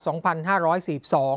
2542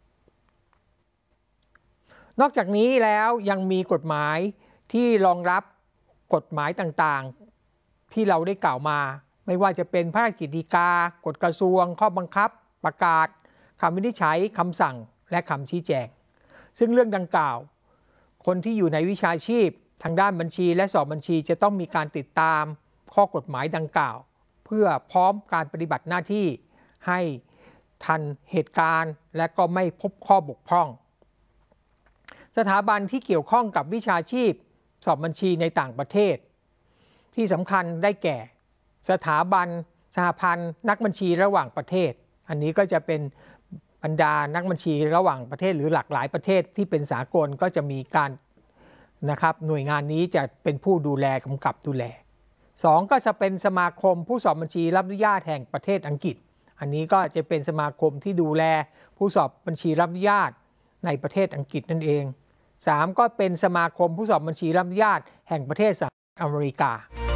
นอกจากนี้แล้วยังมีกฎหมายที่รองรับกฎหมายต่างๆที่เราได้กล่าวมาไม่ว่าจะเป็นพระราชกฤษฎีกากฎกระทรวงข้อบังคับประกาศคำวินิจฉัยคำสั่งและคำชี้แจงซึ่งเรื่องดังกล่าวคนที่อยู่ในวิชาชีพทางด้านบัญชีและสอบบัญชีจะต้องมีการติดตามข้อกฎหมายดังกล่าวเพื่อพร้อมการปฏิบัติหน้าที่ให้ทันเหตุการณ์และก็ไม่พบข้อบกพร่องสถาบันที่เกี่ยวข้องกับวิชาชีพสอบบัญชีในต่างประเทศที่สำคัญได้แก่สถาบันสหพันธ์นักบัญชีระหว่างประเทศอันนี้ก็จะเป็นบรรดานักบัญชีระหว่างประเทศหรือหลากหลายประเทศที่เป็นสากลก็จะมีการนะครับหน่วยงานนี้จะเป็นผู้ดูแลกำกับดูแล2ก็จะเป็นสมาคมผู้สอบบัญชีรับอนุญาตแห่งประเทศอังกฤษอันนี้ก็จะเป็นสมาคมที่ดูแลผู้สอบบัญชีรับอนุญาตในประเทศอังกฤษนั่นเอง3ก็เป็นสมาคมผู้สอบบัญชีรับอนุญาตแห่งประเทศสหรัฐอเมริกา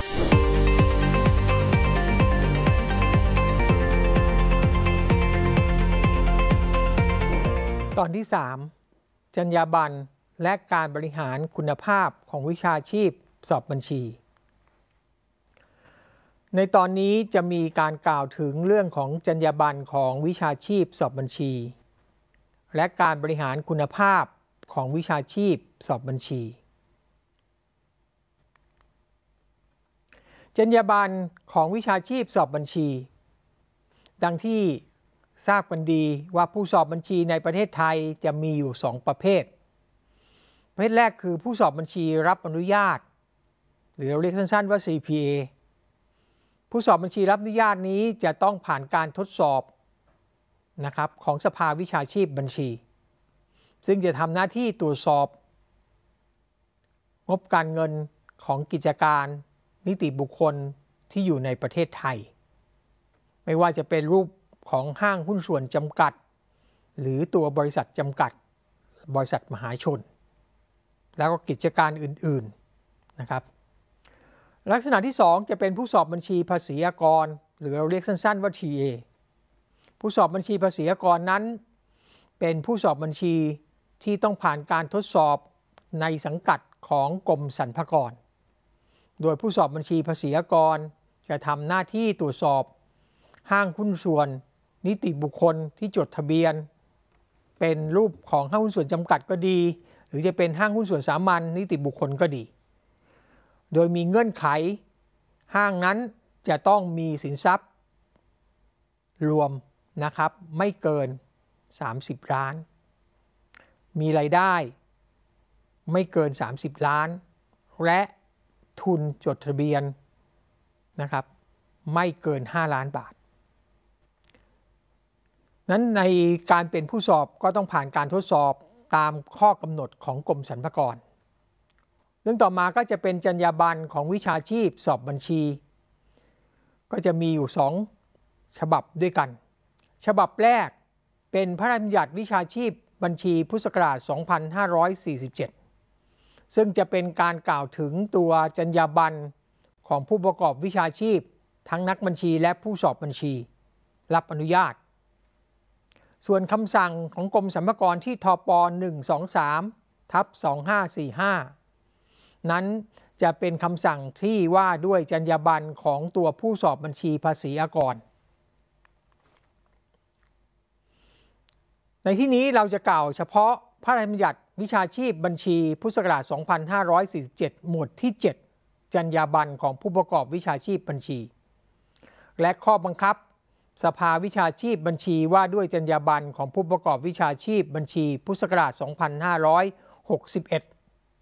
ตอนที่3จรรยาบรรณและการบริหารคุณภาพของวิชาชีพสอบบัญชีในตอนนี้จะมีการกล่าวถึงเรื่องของจรรยาบรรณของวิชาชีพสอบบัญชีและการบริหารคุณภาพของวิชาชีพสอบบัญชีจรรยาบรรณของวิชาชีพสอบบัญชีดังที่ทราบกันดีว่าผู้สอบบัญชีในประเทศไทยจะมีอยู่2ประเภทประเภทแรกคือผู้สอบบัญชีรับอนุญาตหรือเราเรียกสั้นๆว่า CPA ผู้สอบบัญชีรับอนุญาตนี้จะต้องผ่านการทดสอบนะครับของสภาวิชาชีพบัญชีซึ่งจะทำหน้าที่ตรวจสอบงบการเงินของกิจการนิติบุคคลที่อยู่ในประเทศไทยไม่ว่าจะเป็นรูปของห้างหุ้นส่วนจำกัดหรือตัวบริษัทจำกัดบริษัทมหาชนแล้วก็กิจการอื่นๆนะครับลักษณะที่2จะเป็นผู้สอบบัญชีภาษีอากรหรือเราเรียกสั้นๆว่า TA ผู้สอบบัญชีภาษีอากรนั้นเป็นผู้สอบบัญชีที่ต้องผ่านการทดสอบในสังกัดของกรมสรรพากรโดยผู้สอบบัญชีภาษีอากรจะทำหน้าที่ตรวจสอบห้างหุ้นส่วนนิติบุคคลที่จดทะเบียนเป็นรูปของห้างหุ้นส่วนจำกัดก็ดีหรือจะเป็นห้างหุ้นส่วนสามัญนิติบุคคลก็ดีโดยมีเงื่อนไขห้างนั้นจะต้องมีสินทรัพย์รวมนะครับไม่เกิน30ล้านมีรายได้ไม่เกิน30ล้านและทุนจดทะเบียนนะครับไม่เกิน5ล้านบาทนั้นในการเป็นผู้สอบก็ต้องผ่านการทดสอบตามข้อกำหนดของกรมสรรพากรเรื่องต่อมาก็จะเป็นจรรยาบรรณของวิชาชีพสอบบัญชีก็จะมีอยู่2ฉบับด้วยกันฉบับแรกเป็นพระราชบัญญัติวิชาชีพบัญชีพุทธศักราช 2547 ซึ่งจะเป็นการกล่าวถึงตัวจรรยาบรรณของผู้ประกอบวิชาชีพทั้งนักบัญชีและผู้สอบบัญชีรับอนุญาตส่วนคำสั่งของกรมสรรพากรที่ทป 123/2545 นั้นจะเป็นคำสั่งที่ว่าด้วยจรรยาบรรณของตัวผู้สอบบัญชีภาษีอากรในที่นี้เราจะกล่าวเฉพาะพระราชบัญญัติวิชาชีพบัญชีพุทธศักราช 2547 หมวดที่ 7 จรรยาบรรณของผู้ประกอบวิชาชีพบัญชีและข้อบังคับสภาวิชาชีพบัญชีว่าด้วยจรรยาบรรณของผู้ประกอบวิชาชีพบัญชีพุทธศักราช 2561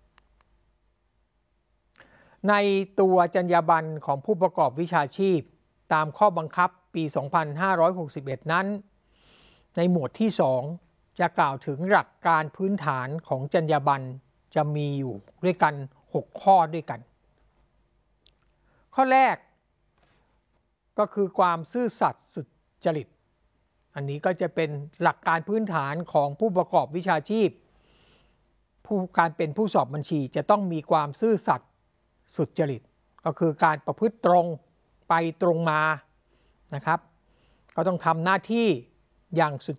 ในตัวจรรยาบรรณของผู้ประกอบวิชาชีพตามข้อบังคับปี 2561 นั้นในหมวดที่2จะกล่าวถึงหลักการพื้นฐานของจรรยาบรรณจะมีอยู่ด้วยกัน6ข้อด้วยกันข้อแรกก็คือความซื่อสัตย์สุจริตอันนี้ก็จะเป็นหลักการพื้นฐานของผู้ประกอบวิชาชีพการเป็นผู้สอบบัญชีจะต้องมีความซื่อสัตย์สุจริตก็คือการประพฤติตรงไปตรงมานะครับก็ต้องทำหน้าที่อย่างสุด